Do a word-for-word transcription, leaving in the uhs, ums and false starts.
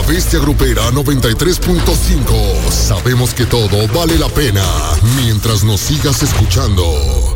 Bestia Grupera noventa y tres punto cinco. Sabemos que todo vale la pena mientras nos sigas escuchando.